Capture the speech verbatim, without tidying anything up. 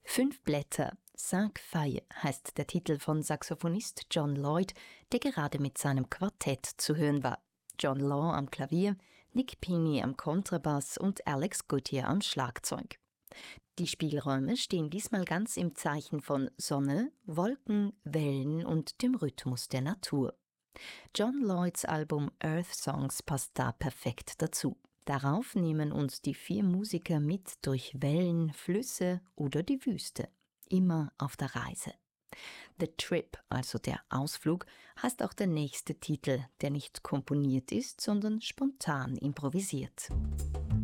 Fünf Blätter, Cinq Feuilles heißt der Titel von Saxophonist John Lloyd, der gerade mit seinem Quartett zu hören war. John Law am Klavier, Nick Pini am Kontrabass und Alex Goodyear am Schlagzeug. Die Spielräume stehen diesmal ganz im Zeichen von Sonne, Wolken, Wellen und dem Rhythmus der Natur. John Lloyds Album Earth Songs passt da perfekt dazu. Darauf nehmen uns die vier Musiker mit durch Wellen, Flüsse oder die Wüste. Immer auf der Reise. The Trip, also der Ausflug, heißt auch der nächste Titel, der nicht komponiert ist, sondern spontan improvisiert.